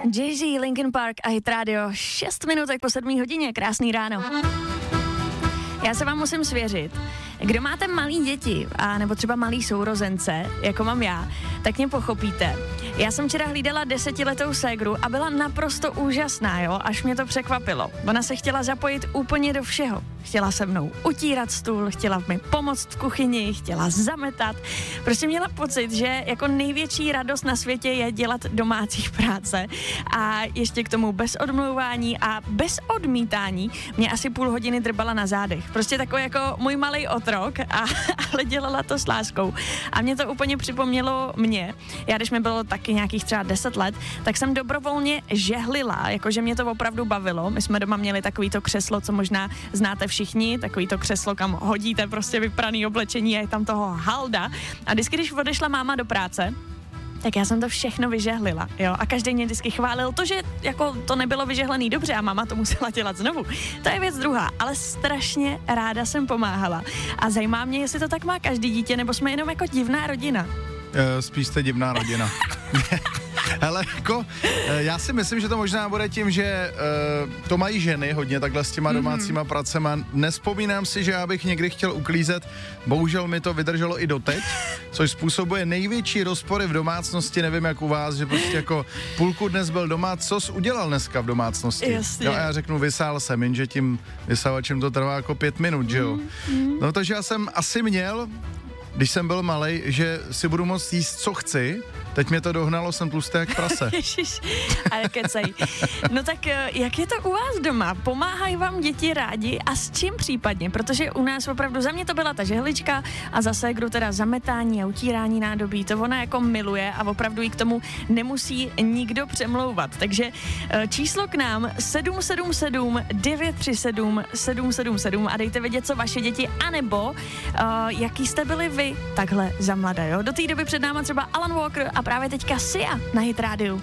Jay-Z, Linkin Park a Hit Radio, 6 minutek po 7 hodině, krásný ráno. Já se vám musím svěřit, kdo máte malý děti, a nebo třeba malý sourozence, jako mám já, tak mě pochopíte. Já jsem včera hlídala 10letou ségru a byla naprosto úžasná, jo, až mě to překvapilo. Ona se chtěla zapojit úplně do všeho. Chtěla se mnou utírat stůl, chtěla mi pomoct v kuchyni, chtěla zametat. Prostě měla pocit, že jako největší radost na světě je dělat domácí práce a ještě k tomu bez odmlouvání a bez odmítání mě asi půl hodiny drbala na zádech. Prostě takový jako můj malej otrok, ale dělala to s láskou. A mě to úplně připomnělo mě. Já, když mi bylo taky nějakých třeba 10 let, tak jsem dobrovolně žehlila, jakože mě to opravdu bavilo. My jsme doma měli takovýto křeslo, co možná znáte všichni, takovýto křeslo, kam hodíte prostě vypraný oblečení a je tam toho halda. A vždycky, když odešla máma do práce, tak já jsem to všechno vyžehlila, jo, a každý mě vždycky chválil to, že jako to nebylo vyžehlený dobře a máma to musela dělat znovu. To je věc druhá, ale strašně ráda jsem pomáhala a zajímá mě, jestli to tak má každý dítě, nebo jsme jenom jako divná rodina. Spíš jste divná rodina. Hele, jako, já si myslím, že to možná bude tím, že to mají ženy hodně takhle s těma domácíma pracema. Nespomínám si, že já bych někdy chtěl uklízet, bohužel mi to vydrželo i doteď, což způsobuje největší rozpory v domácnosti, nevím jak u vás, že prostě jako půlku dnes byl doma, co jsi udělal dneska v domácnosti? Jasně. Jo, a já řeknu, vysál jsem, jenže tím vysavačem to trvá jako 5 minut, že jo? No takže já jsem asi měl, když jsem byl malej, že si budu moct jíst, co chci. Teď mě to dohnalo, jsem tlustý jak prase. Ježiš, ale kecej. No tak jak je to u vás doma? Pomáhají vám děti rádi a s čím případně? Protože u nás opravdu, za mě to byla ta žehlička a za ségru teda zametání a utírání nádobí. To ona jako miluje a opravdu jí k tomu nemusí nikdo přemlouvat. Takže číslo k nám 777 937 777 a dejte vědět, co vaše děti, anebo jaký jste byli vy takhle za mladé, jo? Do té doby před náma třeba Alan Walker a právě teďka Sia na Hit Radio.